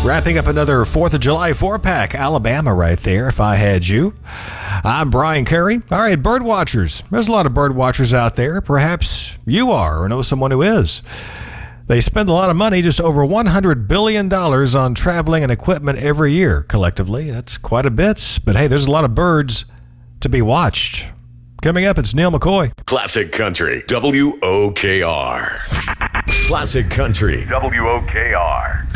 Wrapping up another 4th of July 4-pack. Alabama right there, if I had you. I'm Brian Carey. All right, bird watchers. There's a lot of bird watchers out there. Perhaps you are or know someone who is. They spend a lot of money, just over $100 billion on traveling and equipment every year collectively. That's quite a bit. But hey, there's a lot of birds to be watched. Coming up, it's Neil McCoy. Classic Country, WOKR. Classic Country, WOKR.